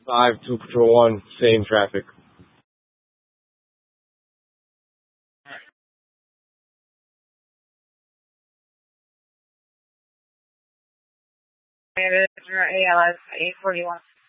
5 to Patrol 1, same traffic. ALS 841.